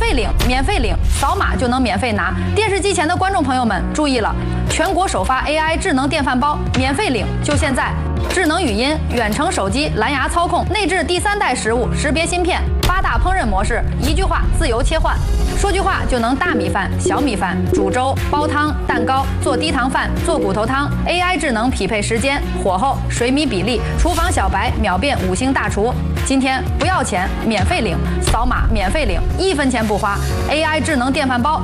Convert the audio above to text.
费领，免费领，扫码就能免费拿。电视机前的观众朋友们注意了，全国首发 AI 智能电饭煲，免费领，就现在！智能语音、远程手机、蓝牙操控，内置第3代食物识别芯片，8大烹饪模式，一句话自由切换，说句话就能大米饭、小米饭、煮粥、煲汤、蛋糕、做低糖饭、做骨头汤。AI 智能匹配时间、火候、水米比例，厨房小白秒变5星大厨。今天不要钱，免费领，扫码免费领，1分钱不花。AI 智能电饭煲